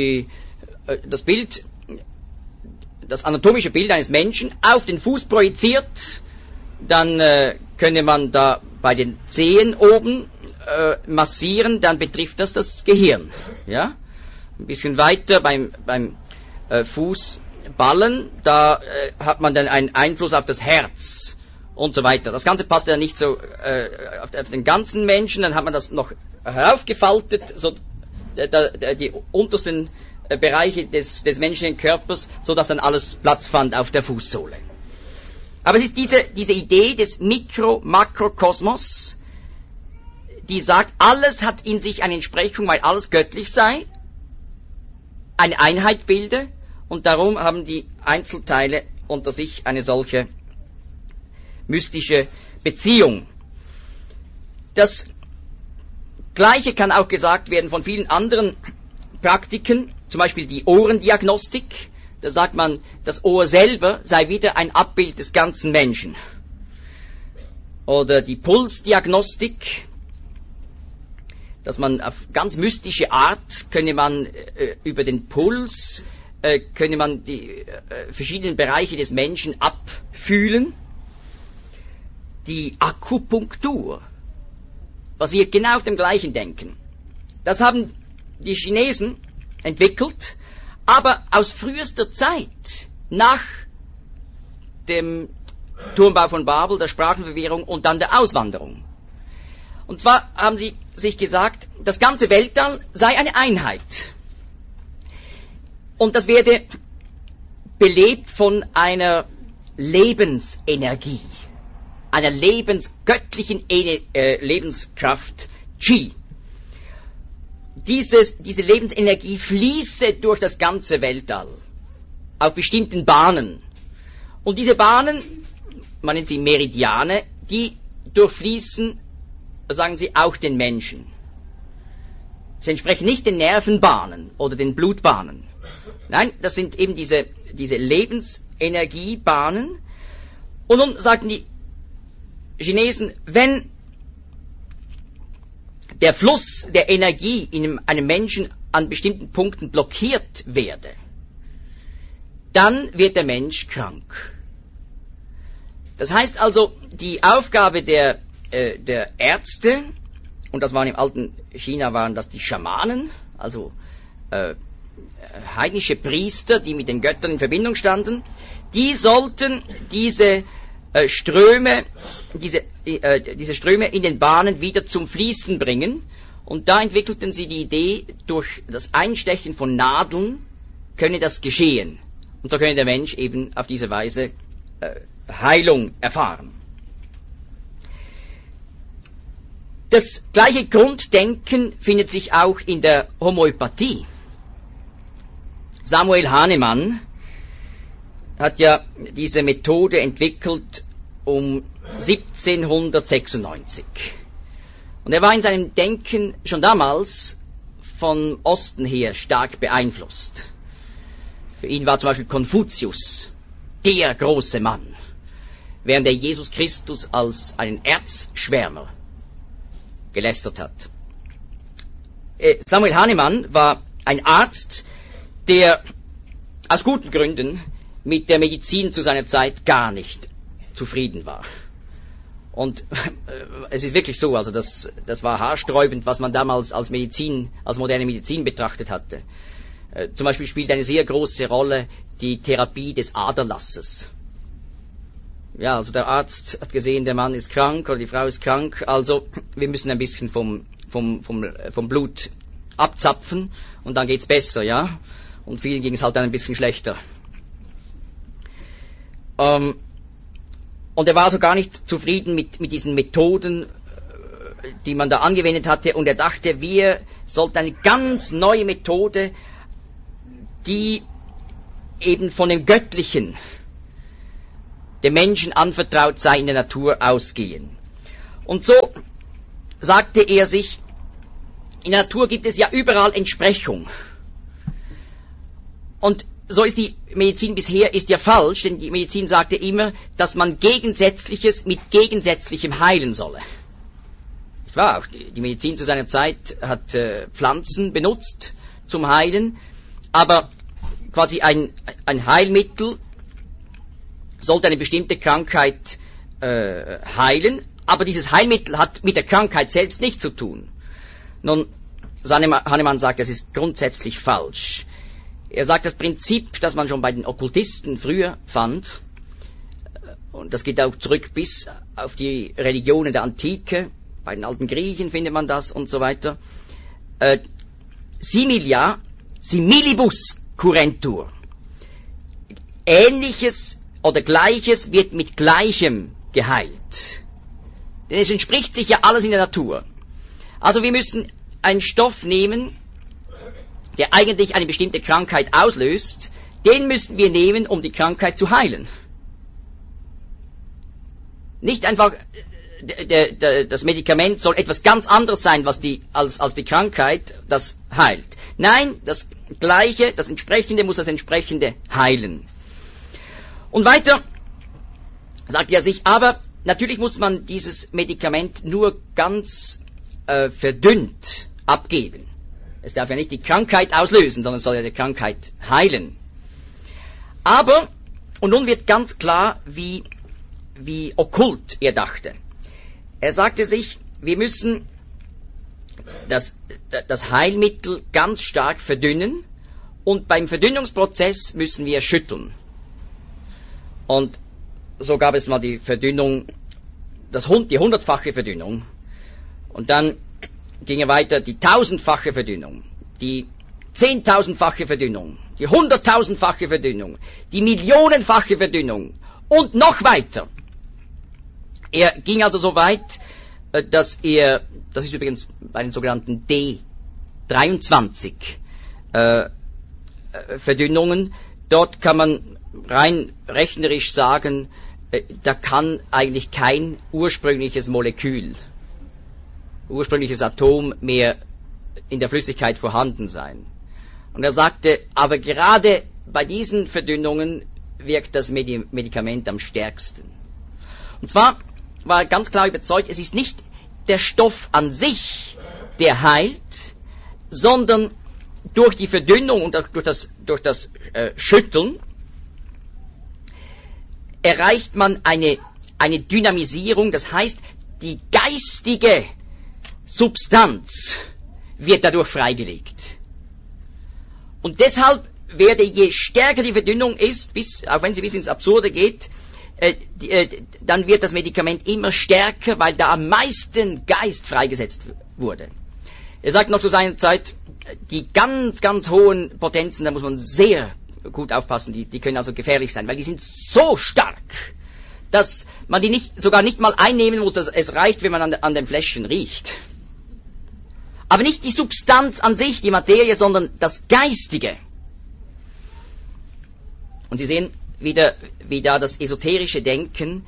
das anatomische Bild eines Menschen auf den Fuß projiziert, dann könne man da bei den Zehen oben massieren, dann betrifft das Gehirn. Ja? Ein bisschen weiter beim Fußballen, da hat man dann einen Einfluss auf das Herz und so weiter. Das Ganze passt ja nicht so auf den ganzen Menschen, dann hat man das noch heraufgefaltet, so die untersten Bereiche des menschlichen Körpers, so dass dann alles Platz fand auf der Fußsohle. Aber es ist diese Idee des Mikro-Makrokosmos, die sagt, alles hat in sich eine Entsprechung, weil alles göttlich sei, eine Einheit bilde, und darum haben die Einzelteile unter sich eine solche mystische Beziehung. Das Gleiche kann auch gesagt werden von vielen anderen Praktiken, zum Beispiel die Ohrendiagnostik. Da sagt man, das Ohr selber sei wieder ein Abbild des ganzen Menschen. Oder die Pulsdiagnostik, dass man auf ganz mystische Art könne man über den Puls könne man die verschiedenen Bereiche des Menschen abfühlen. Die Akupunktur basiert genau auf dem gleichen Denken. Das haben die Chinesen entwickelt, aber aus frühester Zeit, nach dem Turmbau von Babel, der Sprachenverwirrung und dann der Auswanderung. Und zwar haben sie sich gesagt, das ganze Weltall sei eine Einheit. Und das werde belebt von einer Lebensenergie, einer göttlichen Lebenskraft, Qi. Diese Lebensenergie fließe durch das ganze Weltall, auf bestimmten Bahnen. Und diese Bahnen, man nennt sie Meridiane, die durchfließen, sagen sie, auch den Menschen. Sie entsprechen nicht den Nervenbahnen oder den Blutbahnen. Nein, das sind eben diese Lebensenergiebahnen. Und nun sagten die Chinesen, wenn der Fluss der Energie in einem Menschen an bestimmten Punkten blockiert werde, dann wird der Mensch krank. Das heißt also, die Aufgabe der Ärzte, und das waren im alten China, waren das die Schamanen, also heidnische Priester, die mit den Göttern in Verbindung standen, die sollten diese Ströme in den Bahnen wieder zum Fließen bringen. Und da entwickelten sie die Idee, durch das Einstechen von Nadeln könne das geschehen. Und so könne der Mensch eben auf diese Weise Heilung erfahren. Das gleiche Grunddenken findet sich auch in der Homöopathie. Samuel Hahnemann hat ja diese Methode entwickelt um 1796. Und er war in seinem Denken schon damals von Osten her stark beeinflusst. Für ihn war zum Beispiel Konfuzius der große Mann, während er Jesus Christus als einen Erzschwärmer gelästert hat. Samuel Hahnemann war ein Arzt, der aus guten Gründen mit der Medizin zu seiner Zeit gar nicht zufrieden war. Und es ist wirklich so, also das war haarsträubend, was man damals als moderne Medizin betrachtet hatte. Zum Beispiel spielt eine sehr große Rolle die Therapie des Aderlasses. Ja, also der Arzt hat gesehen, der Mann ist krank oder die Frau ist krank, also wir müssen ein bisschen vom Blut abzapfen und dann geht's besser, ja. Und vielen ging es halt dann ein bisschen schlechter. Und er war also gar nicht zufrieden mit diesen Methoden, die man da angewendet hatte, und er dachte, wir sollten eine ganz neue Methode, die eben von dem Göttlichen dem Menschen anvertraut sei, in der Natur ausgehen. Und so sagte er sich, in der Natur gibt es ja überall Entsprechung. Und so ist die Medizin bisher ist ja falsch, denn die Medizin sagte immer, dass man Gegensätzliches mit Gegensätzlichem heilen solle. Nicht wahr? Auch die Medizin zu seiner Zeit hat Pflanzen benutzt zum Heilen, aber quasi ein Heilmittel sollte eine bestimmte Krankheit heilen, aber dieses Heilmittel hat mit der Krankheit selbst nichts zu tun. Nun, Hahnemann sagt, das ist grundsätzlich falsch. Er sagt, das Prinzip, das man schon bei den Okkultisten früher fand, und das geht auch zurück bis auf die Religionen der Antike, bei den alten Griechen findet man das und so weiter, similia similibus curentur. Ähnliches oder Gleiches wird mit Gleichem geheilt. Denn es entspricht sich ja alles in der Natur. Also wir müssen einen Stoff nehmen, der eigentlich eine bestimmte Krankheit auslöst, den müssen wir nehmen, um die Krankheit zu heilen. Nicht einfach, das Medikament soll etwas ganz anderes sein, als die Krankheit das heilt. Nein, das Gleiche, das Entsprechende muss das Entsprechende heilen. Und weiter sagt er sich, aber natürlich muss man dieses Medikament nur ganz verdünnt abgeben. Es darf ja nicht die Krankheit auslösen, sondern es soll ja die Krankheit heilen. Aber, und nun wird ganz klar, wie okkult er dachte. Er sagte sich, wir müssen das Heilmittel ganz stark verdünnen und beim Verdünnungsprozess müssen wir schütteln. Und so gab es mal die Verdünnung, die 100-fache Verdünnung. Und dann ging er weiter, die 1000-fache Verdünnung, die 10.000-fache Verdünnung, die 100.000-fache Verdünnung, die Millionenfache Verdünnung und noch weiter. Er ging also so weit, dass das ist übrigens bei den sogenannten D23 Verdünnungen, dort kann man rein rechnerisch sagen, da kann eigentlich kein ursprüngliches Molekül, ursprüngliches Atom mehr in der Flüssigkeit vorhanden sein. Und er sagte, aber gerade bei diesen Verdünnungen wirkt das Medikament am stärksten. Und zwar war er ganz klar überzeugt, es ist nicht der Stoff an sich, der heilt, sondern durch die Verdünnung und durch das Schütteln erreicht man eine Dynamisierung, das heißt, die geistige Substanz wird dadurch freigelegt. Und deshalb werde, je stärker die Verdünnung ist, auch wenn sie bis ins Absurde geht, dann wird das Medikament immer stärker, weil da am meisten Geist freigesetzt wurde. Er sagt noch zu seiner Zeit, die ganz, ganz hohen Potenzen, da muss man sehr gut aufpassen, die können also gefährlich sein, weil die sind so stark, dass man die sogar nicht mal einnehmen muss, dass es reicht, wenn man an dem Fläschchen riecht. Aber nicht die Substanz an sich, die Materie, sondern das Geistige. Und Sie sehen wieder, wie da das esoterische Denken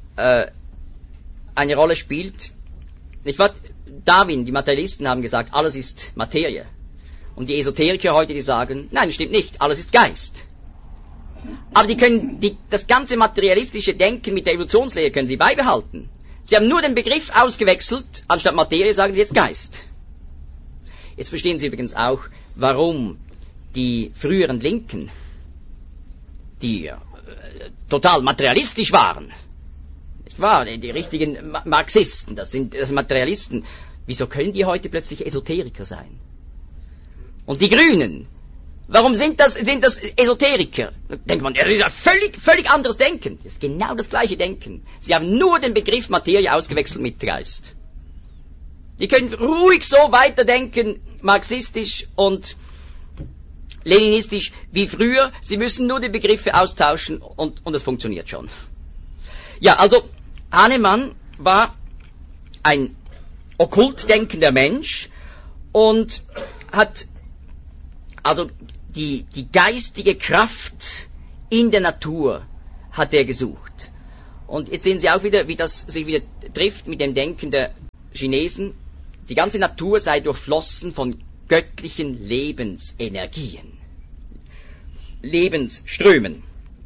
eine Rolle spielt. Nicht wahr? Darwin, die Materialisten haben gesagt, alles ist Materie. Und die Esoteriker heute, die sagen, nein, das stimmt nicht, alles ist Geist. Aber die können das ganze materialistische Denken mit der Evolutionslehre können sie beibehalten. Sie haben nur den Begriff ausgewechselt, anstatt Materie sagen sie jetzt Geist. Jetzt verstehen Sie übrigens auch, warum die früheren Linken, die total materialistisch waren, nicht wahr? Die richtigen Marxisten, das sind Materialisten. Wieso können die heute plötzlich Esoteriker sein? Und die Grünen, warum sind das Esoteriker? Da denkt man, ja, völlig anderes Denken. Das ist genau das gleiche Denken. Sie haben nur den Begriff Materie ausgewechselt mit Geist. Die können ruhig so weiterdenken, marxistisch und leninistisch wie früher. Sie müssen nur die Begriffe austauschen und es funktioniert schon. Ja, also Hahnemann war ein okkult denkender Mensch und hat also die geistige Kraft in der Natur hat er gesucht. Und jetzt sehen Sie auch wieder, wie das sich wieder trifft mit dem Denken der Chinesen. Die ganze Natur sei durchflossen von göttlichen Lebensenergien, Lebensströmen.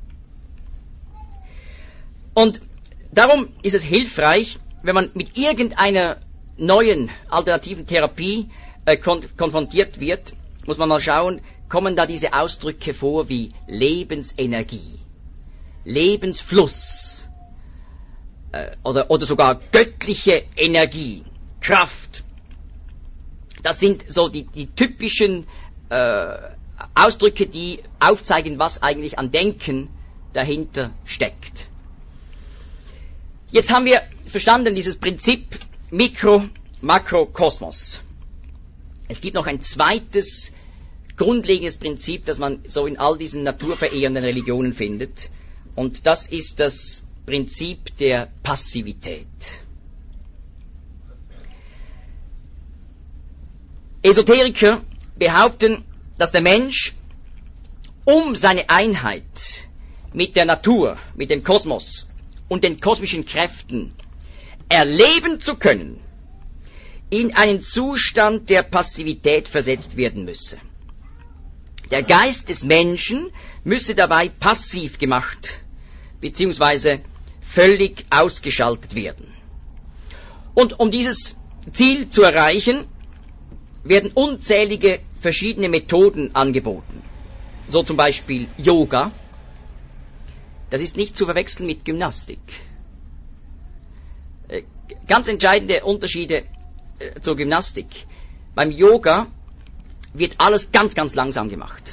Und darum ist es hilfreich, wenn man mit irgendeiner neuen alternativen Therapie konfrontiert wird, muss man mal schauen, kommen da diese Ausdrücke vor wie Lebensenergie, Lebensfluss oder sogar göttliche Energie, Kraft. Das sind so die typischen Ausdrücke, die aufzeigen, was eigentlich an Denken dahinter steckt. Jetzt haben wir verstanden dieses Prinzip Mikro-Makrokosmos. Es gibt noch ein zweites grundlegendes Prinzip, das man so in all diesen naturverehrenden Religionen findet. Und das ist das Prinzip der Passivität. Esoteriker behaupten, dass der Mensch, um seine Einheit mit der Natur, mit dem Kosmos und den kosmischen Kräften erleben zu können, in einen Zustand der Passivität versetzt werden müsse. Der Geist des Menschen müsse dabei passiv gemacht bzw. völlig ausgeschaltet werden. Und um dieses Ziel zu erreichen, werden unzählige verschiedene Methoden angeboten. So zum Beispiel Yoga. Das ist nicht zu verwechseln mit Gymnastik. Ganz entscheidende Unterschiede zur Gymnastik. Beim Yoga wird alles ganz, ganz langsam gemacht.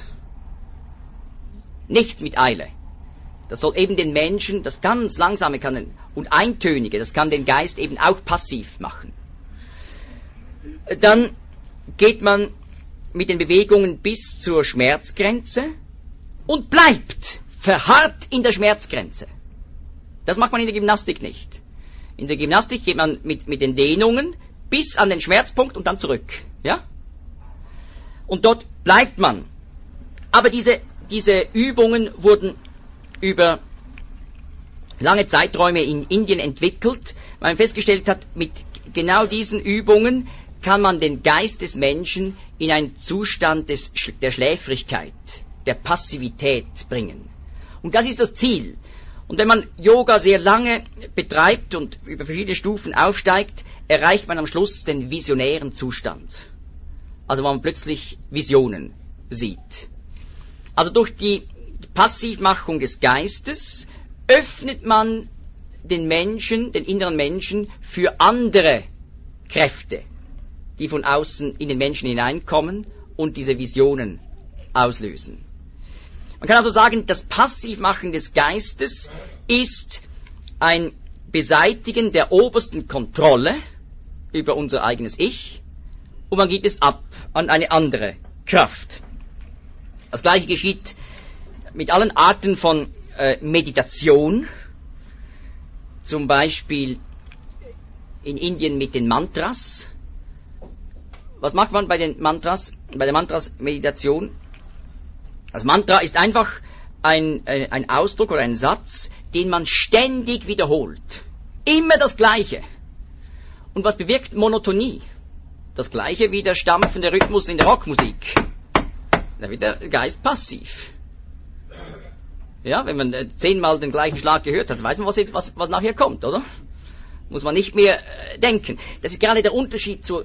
Nichts mit Eile. Das soll eben den Menschen, das ganz Langsame und Eintönige, das kann den Geist eben auch passiv machen. Dann geht man mit den Bewegungen bis zur Schmerzgrenze und bleibt verharrt in der Schmerzgrenze. Das macht man in der Gymnastik nicht. In der Gymnastik geht man mit den Dehnungen bis an den Schmerzpunkt und dann zurück. Ja? Und dort bleibt man. Aber diese Übungen wurden über lange Zeiträume in Indien entwickelt, weil man festgestellt hat, mit genau diesen Übungen kann man den Geist des Menschen in einen Zustand der Schläfrigkeit, der Passivität bringen. Und das ist das Ziel. Und wenn man Yoga sehr lange betreibt und über verschiedene Stufen aufsteigt, erreicht man am Schluss den visionären Zustand. Also wo man plötzlich Visionen sieht. Also durch die Passivmachung des Geistes öffnet man den Menschen, den inneren Menschen, für andere Kräfte, die von außen in den Menschen hineinkommen und diese Visionen auslösen. Man kann also sagen, das Passivmachen des Geistes ist ein Beseitigen der obersten Kontrolle über unser eigenes Ich und man gibt es ab an eine andere Kraft. Das Gleiche geschieht mit allen Arten von Meditation, zum Beispiel in Indien mit den Mantras. Was macht man bei den Mantras, bei der Mantras-Meditation? Das Mantra ist einfach ein Ausdruck oder ein Satz, den man ständig wiederholt. Immer das Gleiche. Und was bewirkt Monotonie? Das Gleiche wie der stampfende Rhythmus in der Rockmusik. Da wird der Geist passiv. Ja, wenn man 10-mal den gleichen Schlag gehört hat, weiß man, was nachher kommt, oder? Muss man nicht mehr denken. Das ist gerade der Unterschied zur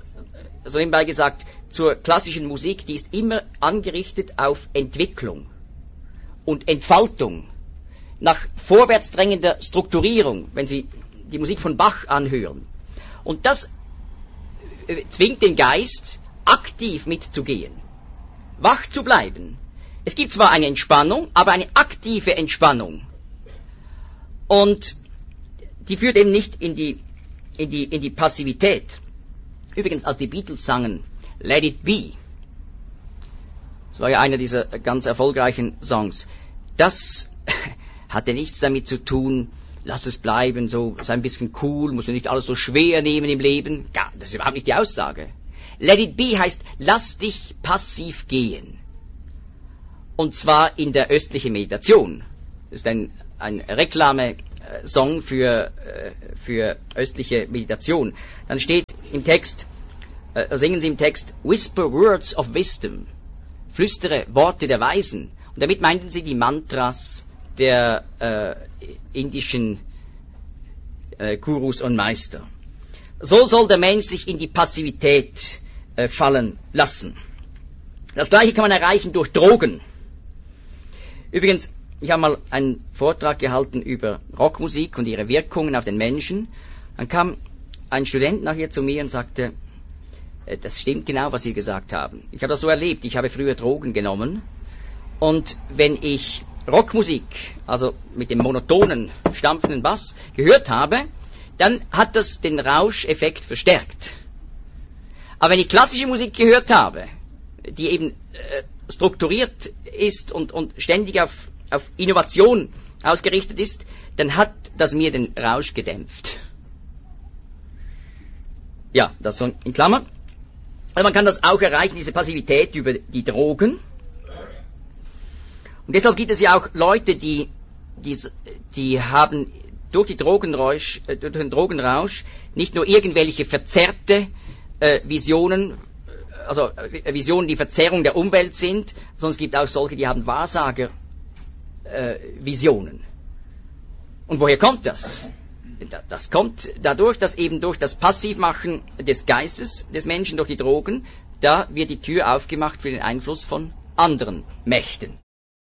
klassischen Musik, die ist immer angerichtet auf Entwicklung und Entfaltung, nach vorwärts drängender Strukturierung, wenn Sie die Musik von Bach anhören. Und das zwingt den Geist, aktiv mitzugehen, wach zu bleiben. Es gibt zwar eine Entspannung, aber eine aktive Entspannung. Und die führt eben nicht in die Passivität. Übrigens, als die Beatles sangen Let It Be, das war ja einer dieser ganz erfolgreichen Songs, das hatte nichts damit zu tun, lass es bleiben, so sei ein bisschen cool, muss man nicht alles so schwer nehmen im Leben. Ja, das ist überhaupt nicht die Aussage. Let It Be heißt, lass dich passiv gehen. Und zwar in der östlichen Meditation. Das ist ein ein Reklamesong für östliche Meditation. Dann steht im Text, singen sie im Text, Whisper words of wisdom, flüstere Worte der Weisen. Und damit meinten sie die Mantras der indischen Gurus und Meister. So soll der Mensch sich in die Passivität fallen lassen. Das Gleiche kann man erreichen durch Drogen. Übrigens, ich habe mal einen Vortrag gehalten über Rockmusik und ihre Wirkungen auf den Menschen. Dann kam ein Student nachher zu mir und sagte, das stimmt genau, was Sie gesagt haben. Ich habe das so erlebt, ich habe früher Drogen genommen und wenn ich Rockmusik, also mit dem monotonen, stampfenden Bass, gehört habe, dann hat das den Rauscheffekt verstärkt. Aber wenn ich klassische Musik gehört habe, die eben strukturiert ist und ständig auf Innovation ausgerichtet ist, dann hat das mir den Rausch gedämpft. Ja, das so in Klammern. Also man kann das auch erreichen, diese Passivität über die Drogen. Und deshalb gibt es ja auch Leute, die haben durch den Drogenrausch nicht nur irgendwelche verzerrte Visionen, also Visionen, die Verzerrung der Umwelt sind, sondern es gibt auch solche, die haben Wahrsager-Visionen. Und woher kommt das? Das kommt dadurch, dass eben durch das Passivmachen des Geistes des Menschen durch die Drogen, da wird die Tür aufgemacht für den Einfluss von anderen Mächten.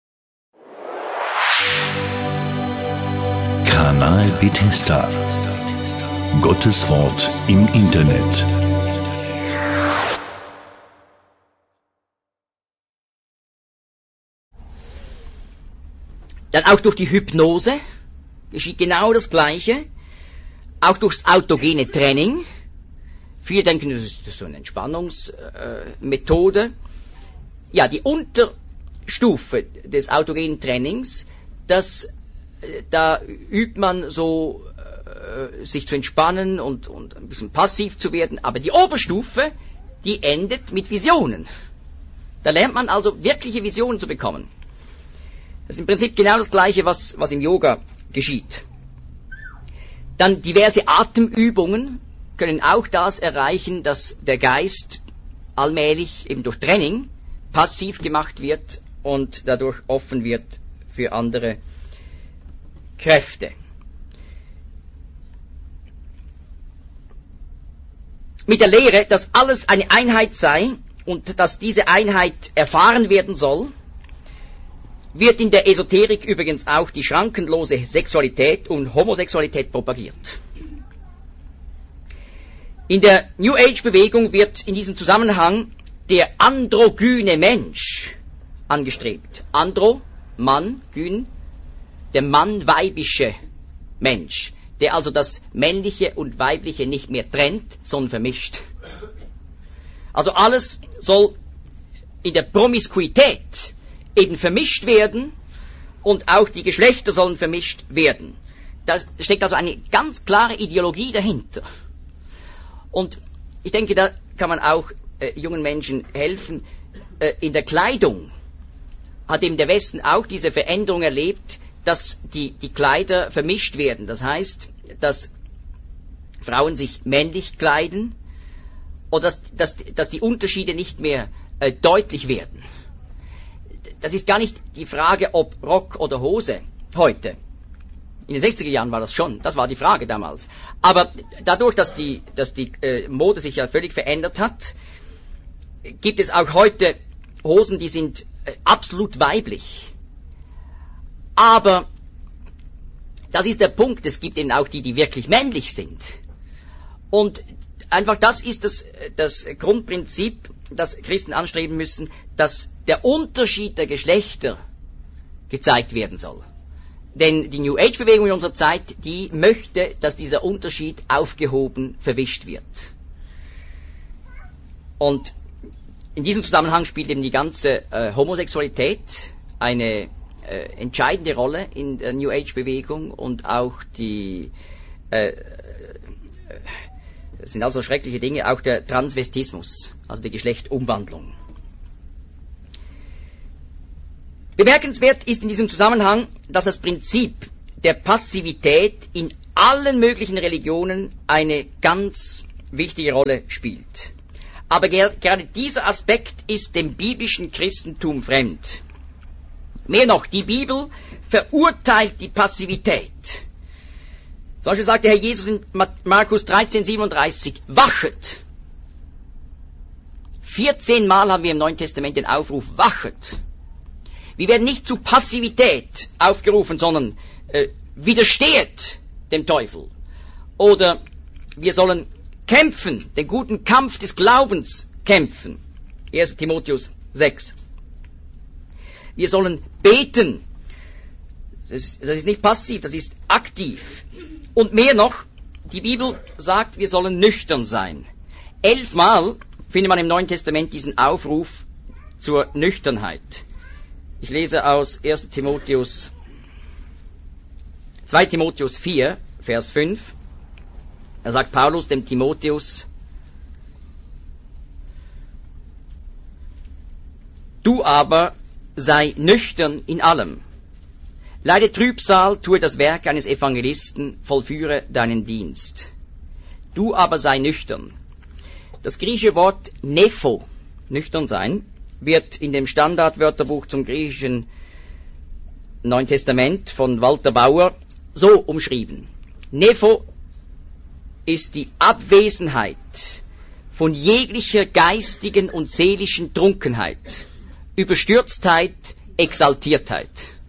Kanal Bethesda. Gottes Wort im Internet. Dann auch durch die Hypnose geschieht genau das Gleiche. Auch durchs autogene Training. Viele denken, das ist so eine Entspannungsmethode. Ja, die Unterstufe des autogenen Trainings, da übt man so, sich zu entspannen und ein bisschen passiv zu werden. Aber die Oberstufe, die endet mit Visionen. Da lernt man also wirkliche Visionen zu bekommen. Das ist im Prinzip genau das Gleiche, was im Yoga geschieht. Dann diverse Atemübungen können auch das erreichen, dass der Geist allmählich eben durch Training passiv gemacht wird und dadurch offen wird für andere Kräfte. Mit der Lehre, dass alles eine Einheit sei und dass diese Einheit erfahren werden soll, wird in der Esoterik übrigens auch die schrankenlose Sexualität und Homosexualität propagiert. In der New Age Bewegung wird in diesem Zusammenhang der androgyne Mensch angestrebt. Andro, Mann, Gyn, der mannweibische Mensch, der also das Männliche und Weibliche nicht mehr trennt, sondern vermischt. Also alles soll in der Promiskuität eben vermischt werden und auch die Geschlechter sollen vermischt werden. Da steckt also eine ganz klare Ideologie dahinter. Und ich denke, da kann man auch jungen Menschen helfen. In der Kleidung hat eben der Westen auch diese Veränderung erlebt, dass die Kleider vermischt werden. Das heißt, dass Frauen sich männlich kleiden oder dass die Unterschiede nicht mehr deutlich werden. Das ist gar nicht die Frage, ob Rock oder Hose heute. In den 60er Jahren war das schon, das war die Frage damals. Aber dadurch, dass die Mode sich ja völlig verändert hat, gibt es auch heute Hosen, die sind absolut weiblich. Aber das ist der Punkt, es gibt eben auch die wirklich männlich sind. Und einfach das ist das Grundprinzip, das Christen anstreben müssen, dass der Unterschied der Geschlechter gezeigt werden soll. Denn die New Age Bewegung in unserer Zeit, die möchte, dass dieser Unterschied aufgehoben, verwischt wird. Und in diesem Zusammenhang spielt eben die ganze Homosexualität eine entscheidende Rolle in der New Age Bewegung und auch es sind also schreckliche Dinge, auch der Transvestismus, also die Geschlechtumwandlung. Bemerkenswert ist in diesem Zusammenhang, dass das Prinzip der Passivität in allen möglichen Religionen eine ganz wichtige Rolle spielt. Aber gerade dieser Aspekt ist dem biblischen Christentum fremd. Mehr noch, die Bibel verurteilt die Passivität. Zum Beispiel sagt der Herr Jesus in Markus 13,37, wachet. 14 Mal haben wir im Neuen Testament den Aufruf, wachet. Wir werden nicht zu Passivität aufgerufen, sondern widerstehet dem Teufel. Oder wir sollen kämpfen, den guten Kampf des Glaubens kämpfen. 1. Timotheus 6. Wir sollen beten. Das ist nicht passiv, das ist aktiv. Und mehr noch, die Bibel sagt, wir sollen nüchtern sein. 11 Mal findet man im Neuen Testament diesen Aufruf zur Nüchternheit. Ich lese aus 2. Timotheus 4, Vers 5. Da sagt Paulus dem Timotheus, du aber sei nüchtern in allem. Leide Trübsal, tue das Werk eines Evangelisten, vollführe deinen Dienst. Du aber sei nüchtern. Das griechische Wort nepho, nüchtern sein, wird in dem Standardwörterbuch zum griechischen Neuen Testament von Walter Bauer so umschrieben. Nepho ist die Abwesenheit von jeglicher geistigen und seelischen Trunkenheit, Überstürztheit, Exaltiertheit.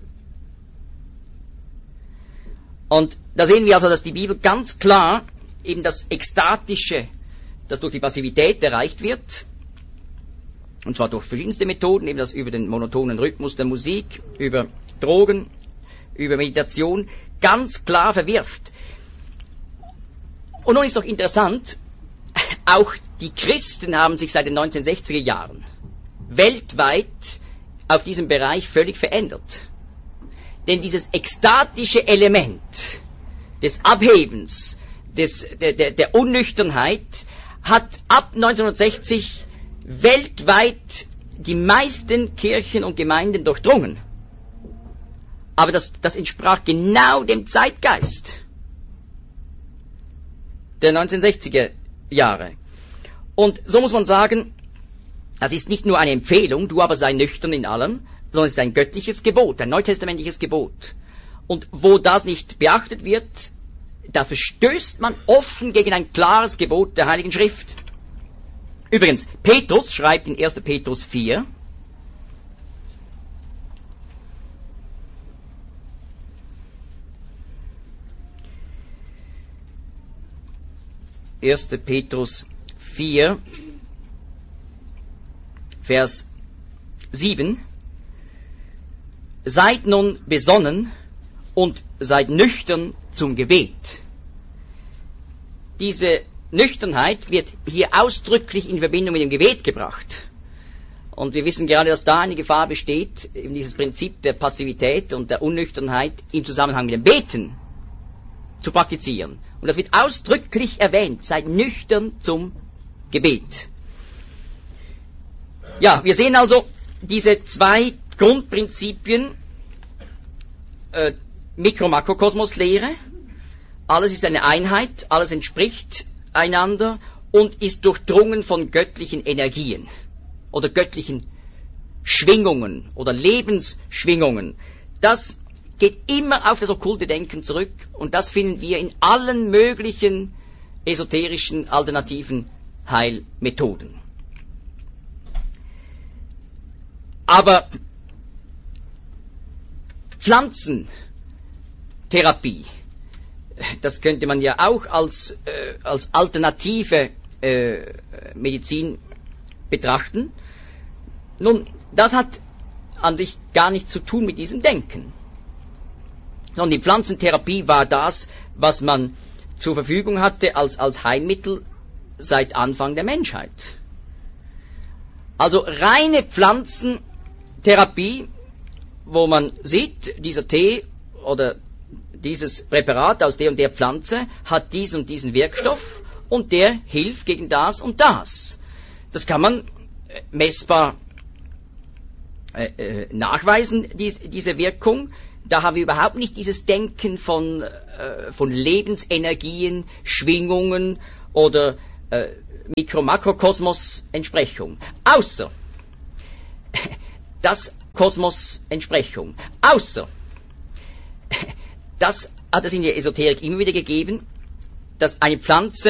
Und da sehen wir also, dass die Bibel ganz klar eben das Ekstatische, das durch die Passivität erreicht wird, und zwar durch verschiedenste Methoden, eben das über den monotonen Rhythmus der Musik, über Drogen, über Meditation, ganz klar verwirft. Und nun ist doch interessant, auch die Christen haben sich seit den 1960er Jahren weltweit auf diesem Bereich völlig verändert. Denn dieses ekstatische Element des Abhebens, der Unnüchternheit hat ab 1960 weltweit die meisten Kirchen und Gemeinden durchdrungen. Aber das entsprach genau dem Zeitgeist der 1960er Jahre. Und so muss man sagen, das ist nicht nur eine Empfehlung, du aber sei nüchtern in allem, sondern es ist ein göttliches Gebot, ein neutestamentliches Gebot. Und wo das nicht beachtet wird, da verstößt man offen gegen ein klares Gebot der Heiligen Schrift. Übrigens, Petrus schreibt in 1. Petrus 4, Vers 7, seid nun besonnen und seid nüchtern zum Gebet. Diese Nüchternheit wird hier ausdrücklich in Verbindung mit dem Gebet gebracht. Und wir wissen gerade, dass da eine Gefahr besteht, eben dieses Prinzip der Passivität und der Unnüchternheit im Zusammenhang mit dem Beten zu praktizieren. Und das wird ausdrücklich erwähnt, seid nüchtern zum Gebet. Ja, wir sehen also diese zwei Grundprinzipien, Mikro-Makrokosmos-Lehre, alles ist eine Einheit, alles entspricht einander und ist durchdrungen von göttlichen Energien oder göttlichen Schwingungen oder Lebensschwingungen. Das geht immer auf das okkulte Denken zurück und das finden wir in allen möglichen esoterischen alternativen Heilmethoden. Aber Pflanzentherapie, das könnte man ja auch als alternative Medizin betrachten. Nun, das hat an sich gar nichts zu tun mit diesem Denken. Sondern die Pflanzentherapie war das, was man zur Verfügung hatte als Heilmittel seit Anfang der Menschheit. Also reine Pflanzentherapie, wo man sieht, dieser Tee oder dieses Präparat aus der und der Pflanze hat diesen und diesen Wirkstoff und der hilft gegen das und das. Das kann man messbar nachweisen, diese Wirkung. da haben wir überhaupt nicht dieses Denken von Lebensenergien, Schwingungen oder Mikro-Makrokosmos-Entsprechung. Außer das Kosmos-Entsprechung. Außer das hat es in der Esoterik immer wieder gegeben, dass eine Pflanze